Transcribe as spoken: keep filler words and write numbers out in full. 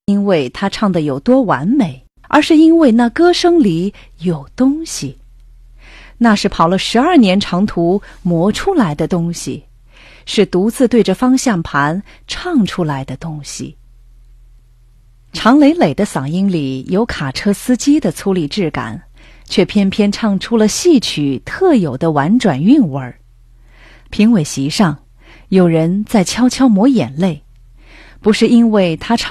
因为他唱得有多完美，而是因为那歌声里有东西。那是跑了十二年长途磨出来的东西，是独自对着方向盘唱出来的东西。常磊磊的嗓音里有卡车司机的粗粝质感，却偏偏唱出了戏曲特有的婉转韵味儿。评委席上，有人在悄悄抹眼泪，不是因为他唱